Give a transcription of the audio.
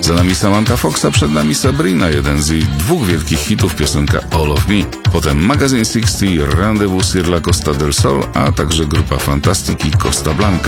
Za nami Samantha Fox, a przed nami Sabrina, jeden z jej 2 wielkich hitów, piosenka All of Me. Potem Magazine 60, Rendezvous sur la Costa del Sol, a także grupa Fantastic i Costa Blanca.